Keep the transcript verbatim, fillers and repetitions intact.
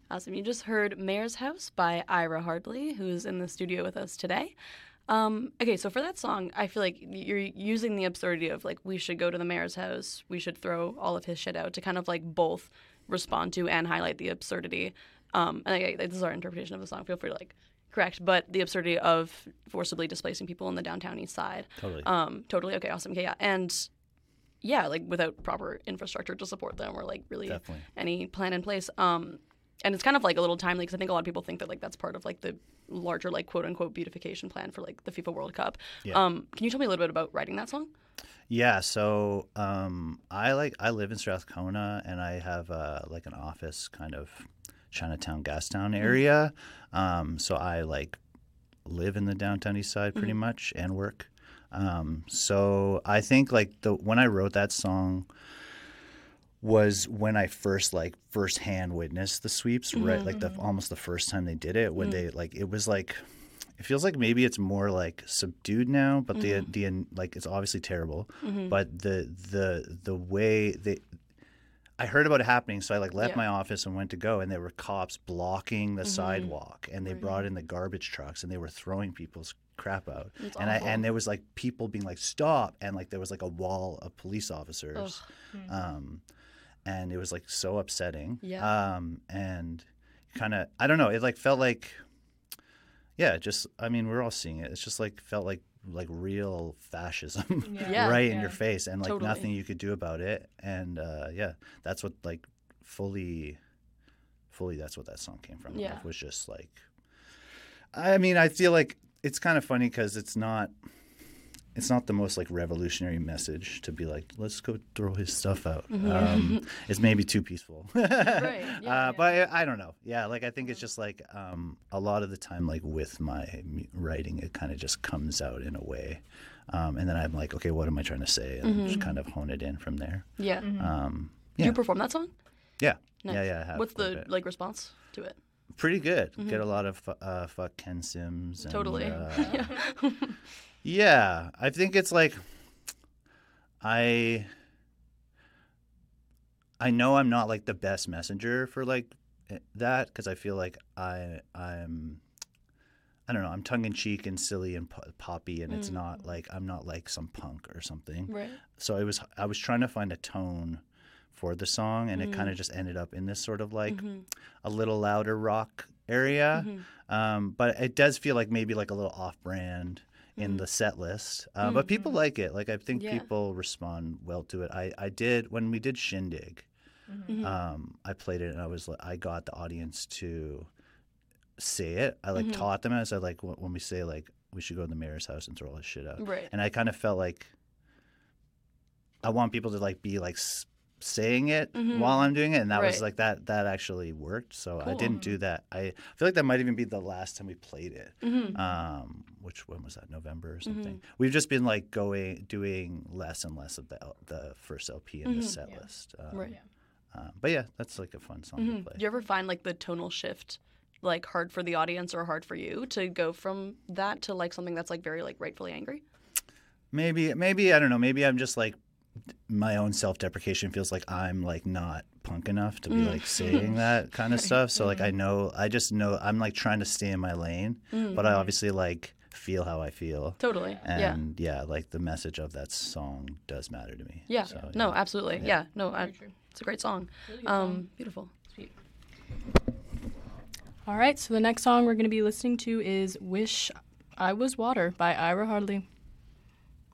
Awesome. You just heard Mayor's House by Ira Hardley, who's in the studio with us today. Um, okay, so for that song, I feel like you're using the absurdity of, like, we should go to the mayor's house, we should throw all of his shit out to kind of, like, both respond to and highlight the absurdity. Um, and like, this is our interpretation of the song. Feel free to, like, correct. But the absurdity of forcibly displacing people in the downtown east side. Totally. Um, totally. Okay, awesome. Okay, yeah. And, yeah, like, without proper infrastructure to support them or, like, really Definitely. any plan in place. Um, and it's kind of, like, a little timely because I think a lot of people think that, like, that's part of, like, the larger, like, quote-unquote beautification plan for, like, the FIFA World Cup. Yeah. Um, can you tell me a little bit about writing that song? Yeah, so um, I like I live in Strathcona, and I have uh, like an office kind of Chinatown, Gastown area. Um, so I like live in the downtown east side pretty Mm-hmm. much and work. Um, so I think like the when I wrote that song was when I first like firsthand witnessed the sweeps, right? Like the almost the first time they did it, when they like it was like it feels like maybe it's more like subdued now, but the the like it's obviously terrible, but the the the way they I heard about it happening, so I like left Yeah. my office and went to go, and there were cops blocking the sidewalk, and they brought in the garbage trucks, and they were throwing people's crap out, That's and I awful. and there was like people being like stop, and like there was like a wall of police officers, um, and it was like so upsetting, Yeah. um, and kind of I don't know, it like felt like, yeah, just I mean we're all seeing it, it's just like felt like like real fascism Yeah. right in Yeah. your face, and like Totally. nothing you could do about it, and uh, yeah, that's what like fully, fully that's what that song came from. Yeah. It was just like, I mean, I feel like it's kind of funny because it's not, it's not the most like revolutionary message to be like, let's go throw his stuff out. Um, it's maybe too peaceful. Right, yeah. uh, but I, I don't know. Yeah, like I think it's just like um, a lot of the time, like with my mu- writing, it kind of just comes out in a way, um, and then I'm like, okay, what am I trying to say, and just kind of hone it in from there. Yeah. Um, Did yeah, you perform that song? yeah, Nice. yeah, yeah. I have What's quite a the bit. like response to it? Pretty good. Get a lot of fu- uh, fuck Ken Sims. And, Totally. uh, yeah. Yeah, I think it's like I I know I'm not like the best messenger for like eh, that because I feel like I I'm I don't know, I'm tongue in cheek and silly and po- poppy, and it's not like I'm not like some punk or something. Right. So I was I was trying to find a tone for the song, and it kind of just ended up in this sort of like a little louder rock area. Um, but it does feel like maybe like a little off-brand in the set list. Uh, But people like it. Like I think Yeah. people respond well to it. I, I did when we did Shindig. Mm-hmm. Um, I played it, and I was like, I got the audience to say it. I like Mm-hmm. taught them. I said like wh- when we say like we should go to the mayor's house and throw all this shit out. Right. And I kind of felt like I want people to like be like s- saying it while I'm doing it, and that was Right. like that that actually worked. So I Cool. didn't do that. I feel like that might even be the last time we played it. Mm-hmm. Um, which when was that? November or something. We've just been like going doing less and less of the L- the first L P in the set list. Um, Mm-hmm. Right. um, but yeah, that's like a fun song to play. Do you ever find like the tonal shift like hard for the audience or hard for you to go from that to like something that's like very like rightfully angry? Maybe, maybe I don't know. Maybe I'm just like my own self-deprecation feels like I'm like not punk enough to be like saying that kind of stuff. So like I know, I just know I'm like trying to stay in my lane, but I obviously like feel how I feel. Totally. yeah. And yeah. like the message of that song does matter to me. Yeah. So, No, absolutely. Yeah. No, I, true. it's a great song. Really good Um, song. beautiful. Sweet. All right, so the next song we're going to be listening to is Wish I Was Water by Ira Hardley.